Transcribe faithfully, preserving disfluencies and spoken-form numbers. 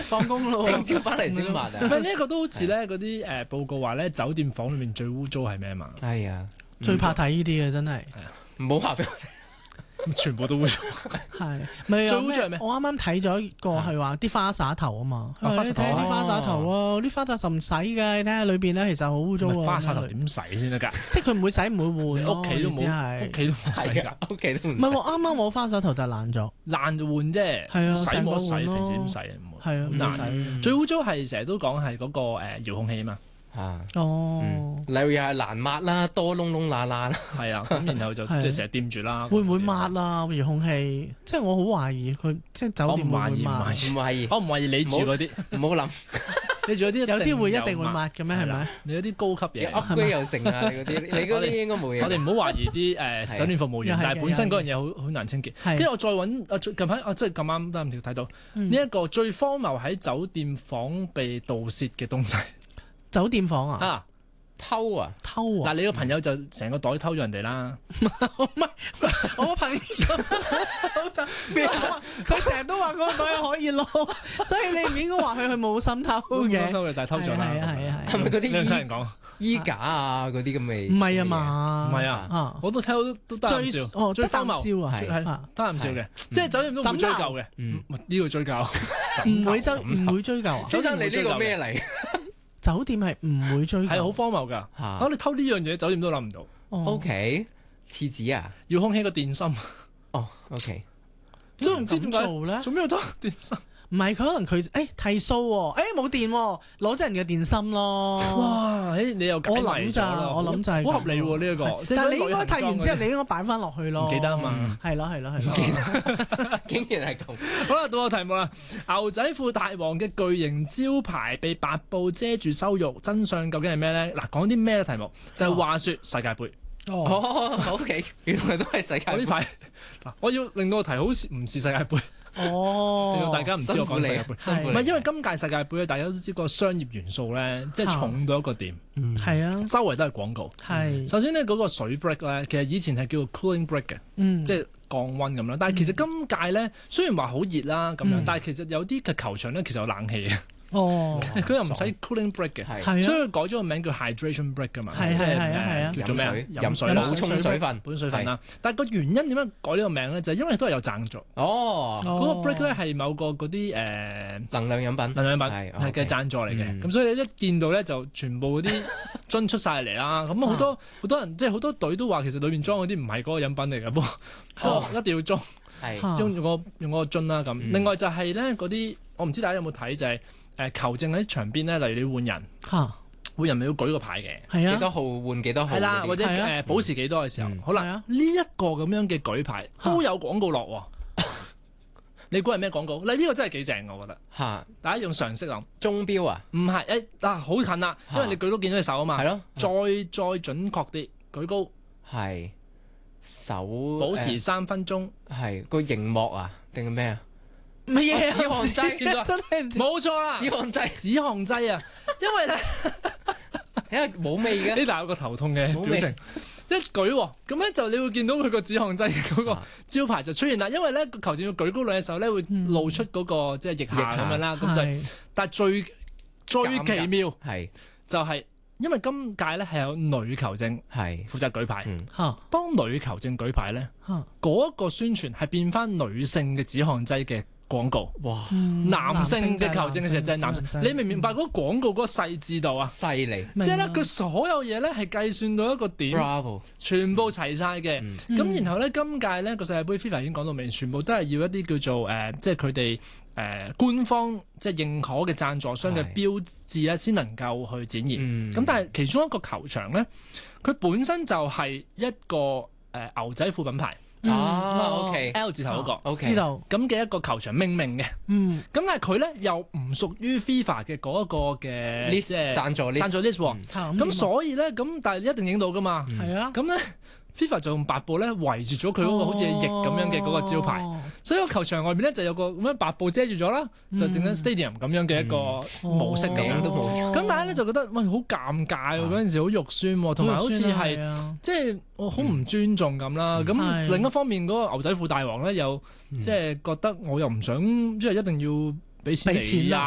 放工咯， 聽朝翻嚟先抹啊。 唔係呢一個都好似咧嗰啲誒報告話咧，酒店房裏面最污糟係咩嘛？ 係啊， 最怕睇呢啲嘅真係。 唔好話俾我聽。 全部都污糟。 係，咪最污糟係咩？ 我啱啱睇咗個係話啲花灑頭啊嘛， 啊花灑頭你睇下啲花灑頭啊，啲花灑頭唔使嘅，你睇下裏邊咧其實好污糟啊。 花灑頭點洗先得㗎？ 即係佢唔會洗唔會換咯， 屋企都冇， 係屋企都冇洗㗎。 屋企都唔唔係喎，啱啱我花灑頭就爛咗， 爛就換啫， 係啊洗冇得洗， 成個換咯平時點洗啊？唔會係啊， 好唔難。 使最污糟係成日都講係嗰個誒遙控器啊嘛。 啊， 哦， 例如又係難抹啦，多窿窿罅罅啦， 係啊，咁然後就即係係成日掂住啦。 會唔會抹啊？遙控器，即係我好懷疑佢，即係酒店會唔會抹？ 我唔懷疑唔係， 我唔懷疑你住嗰啲， 唔好諗， 你住嗰啲有啲會一定會抹抹嘅咩？係咪？ 你有啲高級你嘢。 upgrade 又成啊！你嗰啲，你嗰啲應該冇嘢。 我哋唔好懷疑啲誒係酒店服務員又，係嘅但係本身嗰樣嘢好好難清潔。 係跟住我再揾，啊最近排啊，即係咁啱得唔條睇到嗯呢一個最荒謬喺酒店房被盜竊嘅東西酒店房啊， 啊！ 偷啊！ 偷啊！ 嗱，你個朋友就成個袋偷咗人哋啦。 唔係我個朋友就佢成日都話嗰個袋可以攞，所以你唔應該話佢佢冇心偷嘅。 偷嘅，但係偷咗啦。 係啊係啊係啊係咪嗰你有冇聽啲人講？ 衣架啊嗰啲咁嘅？ 唔係啊嘛？ 唔係啊啊， 我都聽到都得最啖笑， 哦得啖最荒謬笑啊， 係係啊得啖笑嘅，即係酒店都唔會追究嘅。 嗯嗯呢個追究唔會追枕頭唔會追究啊？ 先生，你呢個咩嚟？ 酒店係唔會追究， 係好荒謬㗎。 嚇啊！你偷呢樣嘢，酒店都諗唔到。 哦 O K，廁紙啊？ 遙控器個電芯， 哦，O K， 都唔知點解咁做咧？ 做咩要偷電芯？ 唔係佢可能佢誒剃須喎，誒冇電喎，攞咗人嘅電芯咯。 哇！誒你又解我謎諗咋， 咗啦， 我諗就係好合理喎呢一個。即係但係你應該嗰啲旅行剃完之後， 裝你應該擺翻落去咯。 唔記得啊嘛。 係咯係咯係咯。 竟然係咁。 好啦，到我題目啦。牛仔褲大王嘅巨型招牌被白布遮住羞辱，真相究竟係咩咧？嗱，講啲咩咧？題目就係話說世界盃。 哦， 哦，O K，原來都係世界盃。 我呢排嗱，我要令到個題好似唔似世界盃， 哦， 令到大家唔知我講世界盃。 係唔係因為今屆世界盃咧，大家都知個商業元素咧，即係重到一個點， 係啊， 周圍都係廣告。 係， 首先咧，嗰個水 break 咧，其實以前係叫做 cooling break 嘅， 嗯， 即係降溫咁啦。但係其實今屆咧，雖然話好熱啦咁樣嗯， 但係其實有啲嘅球場咧，其實有冷氣嘅， 哦， 佢又唔使 cooling break 嘅。 係係啊， 所以佢改咗個名叫 hydration break 噶嘛， 係即係係係啊係啊誒叫做咩啊？ 飲飲水啦， 補充水分。 補水分啦。但係個原因點樣改呢個名咧？就係因為都係有贊助。 哦， 嗰個 break 咧係某個嗰啲誒能量飲品。 能量品係係嘅贊助嚟嘅。 嗯咁所以一見到咧就全部嗰啲樽出晒嚟啦。咁好多好多人即係好多隊都話其實裏面裝嗰啲唔係嗰個飲品嚟嘅，不過哦不過一定要裝係。 啊用用個用個樽啦咁。 嗯另外就係咧嗰啲我唔知大家有冇睇就係誒球證喺場邊咧，例如你換人， 嚇， 換人咪要舉個牌嘅。 係啊， 幾多號換幾多號嗰啲？ 係啦，或者係啊誒保持幾多嘅時候， 嗯好啦， 係啊呢一個咁樣嘅舉牌都有廣告落喎。你估係咩廣告？嗱，呢個真係幾正，我覺得。 嚇大家用常識諗， 鐘錶啊， 唔係誒嗱，好近啦，因為你舉到見到隻手啊嘛。 係咯， 再再準確啲，舉高， 係手保持三分鐘， 係個熒幕啊，定係咩啊？ 乜嘢啊？ 止汗劑見到啊真係唔知冇錯啦， 止汗劑， 止汗劑啊！因為咧因為冇味嘅。 呢度有個頭痛嘅冇味表情。一舉喎，咁咧就你會見到佢個止汗劑嗰個啊招牌就出現啦。因為咧個球證要舉高兩隻手咧，會露出嗰個即係腋下咁樣啦。咁就係但係最最奇妙係就係因為今屆咧係有女球證係負責舉牌。 嗯嚇當女球證舉牌咧， 嚇， 嗰、個宣傳係變翻女性嘅止汗劑嘅廣告。 哇嗯男性嘅球證嘅時候就係男性，你明唔明白嗰個廣告嗰個細緻度啊？ 犀利明即係咧， 啊佢所有嘢咧係計算到一個點， ，Bravo， 全部齊晒嘅。 嗯咁、 嗯然後咧，今屆咧個世界盃 FIFA 已經講到明，全部都係要一啲叫做誒、呃即係佢哋誒官方即係認可嘅贊助商嘅係標誌咧，先能夠去展現。 嗯咁、但係其中一個球場咧，佢本身就係一個誒、呃牛仔褲品牌嗯啊，OK L 字頭嗰、個。 OK， 知道， 咁嘅一個球場命名嘅，咁嗯但係佢咧又唔屬於 FIFA 嘅嗰一個嘅 list 即係贊助 list 贊助 list 喎。 嗯嚇咁所以咧，咁但係你一定影到噶嘛。 係啊， 咁咧 FIFA 就用白布咧圍住咗佢嗰個好似翼咁樣嘅嗰個招牌， 哦所以個球場外面咧就有個咁樣白布遮住咗啦，就整緊 stadium 咁樣嘅一個模式咁樣。 嗯都冇咁大家咧就覺得喂好尷尬喎，嗰陣時好肉酸喎，同埋好似係係即係我好唔尊重咁啦。咁係另一方面嗰個牛仔褲大王咧又即係覺得我又唔想即係一定要俾錢俾錢你啊